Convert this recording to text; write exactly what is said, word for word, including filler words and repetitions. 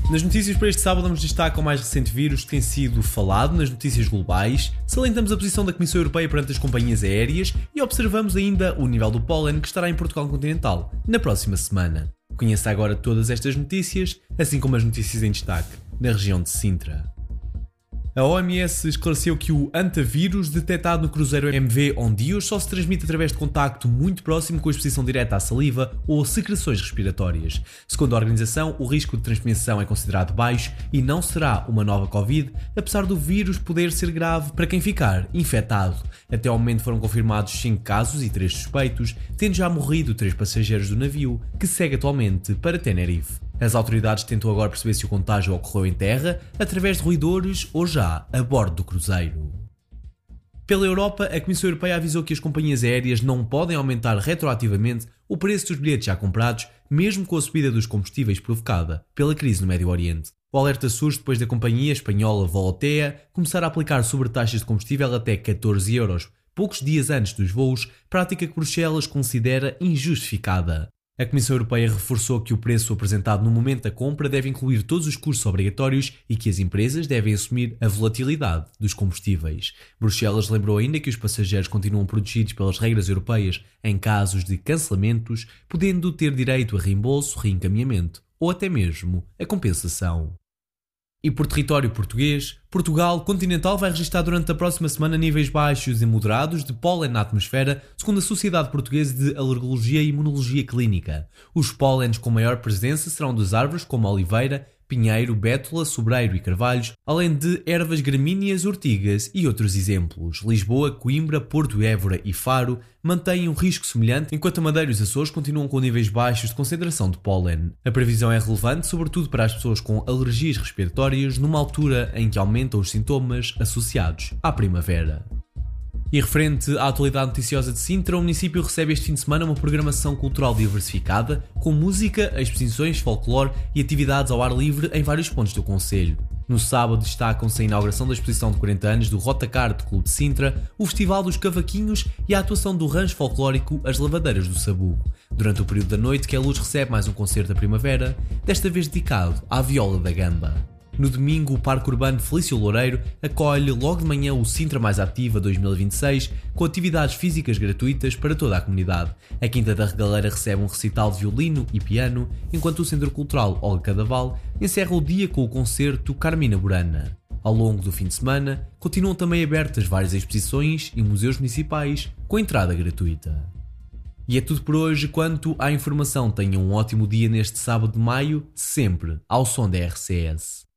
Nas notícias para este sábado damos destaque ao mais recente vírus que tem sido falado nas notícias globais, salientamos a posição da Comissão Europeia perante as companhias aéreas e observamos ainda o nível do pólen que estará em Portugal continental na próxima semana. Conheça agora todas estas notícias, assim como as notícias em destaque na região de Sintra. A O M S esclareceu que o antavírus detectado no cruzeiro M V Ondios só se transmite através de contacto muito próximo com a exposição direta à saliva ou secreções respiratórias. Segundo a organização, o risco de transmissão é considerado baixo e não será uma nova Covid, apesar do vírus poder ser grave para quem ficar infectado. Até ao momento foram confirmados cinco casos e três suspeitos, tendo já morrido três passageiros do navio, que segue atualmente para Tenerife. As autoridades tentam agora perceber se o contágio ocorreu em terra, através de roedores ou já a bordo do cruzeiro. Pela Europa, a Comissão Europeia avisou que as companhias aéreas não podem aumentar retroativamente o preço dos bilhetes já comprados, mesmo com a subida dos combustíveis provocada pela crise no Médio Oriente. O alerta surge depois da companhia espanhola Volotea começar a aplicar sobretaxas de combustível até catorze euros, poucos dias antes dos voos, prática que Bruxelas considera injustificada. A Comissão Europeia reforçou que o preço apresentado no momento da compra deve incluir todos os custos obrigatórios e que as empresas devem assumir a volatilidade dos combustíveis. Bruxelas lembrou ainda que os passageiros continuam protegidos pelas regras europeias em casos de cancelamentos, podendo ter direito a reembolso, reencaminhamento ou até mesmo a compensação. E por território português, Portugal continental vai registrar durante a próxima semana níveis baixos e moderados de pólen na atmosfera, segundo a Sociedade Portuguesa de Alergologia e Imunologia Clínica. Os pólenes com maior presença serão das árvores como a oliveira, pinheiro, bétula, sobreiro e carvalhos, além de ervas gramíneas, ortigas e outros exemplos. Lisboa, Coimbra, Porto, Évora e Faro mantêm um risco semelhante, enquanto a Madeira e os Açores continuam com níveis baixos de concentração de pólen. A previsão é relevante, sobretudo para as pessoas com alergias respiratórias, numa altura em que aumentam os sintomas associados à primavera. E referente à atualidade noticiosa de Sintra, o município recebe este fim de semana uma programação cultural diversificada, com música, exposições, folclore e atividades ao ar livre em vários pontos do concelho. No sábado destacam-se a inauguração da exposição de quarenta anos do Rotacarte Clube de Sintra, o Festival dos Cavaquinhos e a atuação do rancho folclórico As Lavadeiras do Sabugo. Durante o período da noite, que a luz recebe mais um concerto da primavera, desta vez dedicado à viola da gamba. No domingo, o Parque Urbano Felício Loureiro acolhe logo de manhã o Sintra Mais Ativa dois mil e vinte e seis, com atividades físicas gratuitas para toda a comunidade. A Quinta da Regaleira recebe um recital de violino e piano, enquanto o Centro Cultural Olga Cadaval encerra o dia com o concerto Carmina Burana. Ao longo do fim de semana, continuam também abertas várias exposições e museus municipais com entrada gratuita. E é tudo por hoje. Quanto à informação, tenham um ótimo dia neste sábado de maio, sempre ao som da R C S.